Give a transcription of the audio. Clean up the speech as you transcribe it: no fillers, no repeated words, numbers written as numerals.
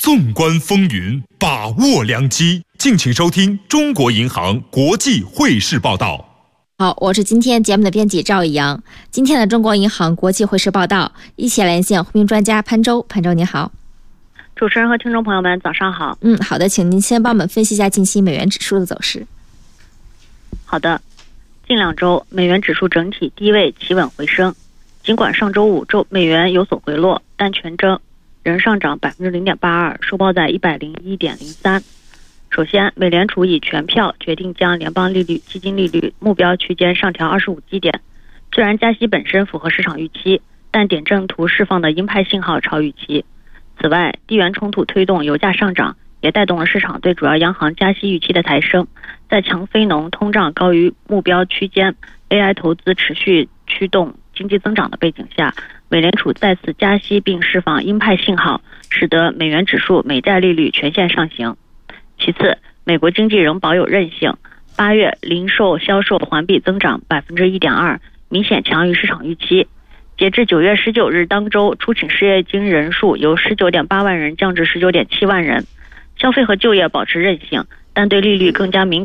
纵观风云，把握良机。敬请收听中国银行国际汇市报道。 好，我是今天节目的编辑赵一阳。今天的中国银行国际汇市报道，一起连线汇评专家潘周。潘周你好。 主持人和听众朋友们早上好。 好的，请您先帮我们分析一下近期美元指数的走势。 好的，近2周美元指数整体低位企稳回升，尽管上周五美元有所回落，但全周仍上涨 0.82%， 收报在 101.03。首先，美联储以全票决定将联邦利率、基金利率目标区间上调25基点。虽然加息本身符合市场预期，但点阵图释放的鹰派信号超预期。此外，地缘冲突推动油价上涨，也带动了市场对主要央行加息预期的抬升。在强非农、通胀高于目标区间、AI 投资持续驱动经济增长的背景下，美联储再次加息并释放鹰派信号，使得美元指数美债利率全线上行。其次，美国经济仍保有韧性，8月零售销售环比增长 1.2%， 明显强于市场预期。截至9月19日当周，出请失业金人数由 19.8 万人降至 19.7 万人。消费和就业保持韧性，但对利率更加敏感